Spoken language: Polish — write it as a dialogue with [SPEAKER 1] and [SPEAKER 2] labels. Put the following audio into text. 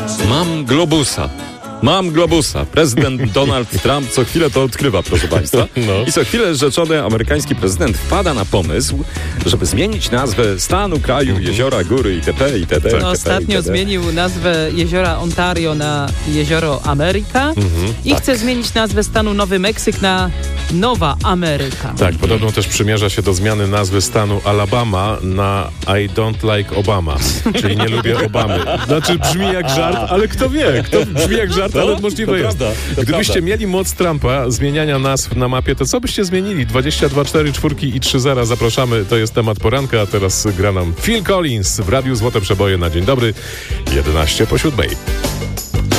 [SPEAKER 1] Mam globusa. Prezydent Donald Trump co chwilę to odkrywa, proszę państwa. I co chwilę rzeczony amerykański prezydent wpada na pomysł, żeby zmienić nazwę stanu, kraju, jeziora, góry itp. itd.
[SPEAKER 2] Ostatnio zmienił nazwę jeziora Ontario na jezioro Ameryka i chce zmienić nazwę stanu Nowy Meksyk na Nowa Ameryka.
[SPEAKER 3] Tak, podobno też przymierza się do zmiany nazwy stanu Alabama na I don't like Obama, czyli nie lubię Obamy. Znaczy brzmi jak żart, ale kto wie, brzmi jak żart, ale możliwe jest. Gdybyście mieli moc Trumpa zmieniania nazw na mapie, to co byście zmienili? 22, 4, 4 i 3-0. Zapraszamy, to jest temat poranka, a teraz gra nam Phil Collins w Radiu Złote Przeboje na dzień dobry, 11 po 7.